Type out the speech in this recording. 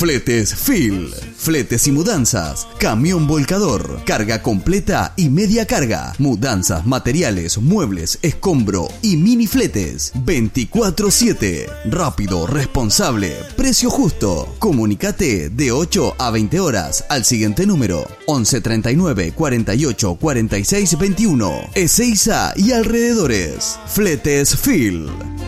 Fletes Phil. Fletes y mudanzas. Camión volcador. Carga completa y media carga. Mudanzas, materiales, muebles, escombro y mini fletes. 24/7. Rápido, responsable, precio justo. Comunicate de 8 a 20 horas al siguiente número: 11 39 48 46 21. Ezeiza y alrededores. Fletes Phil.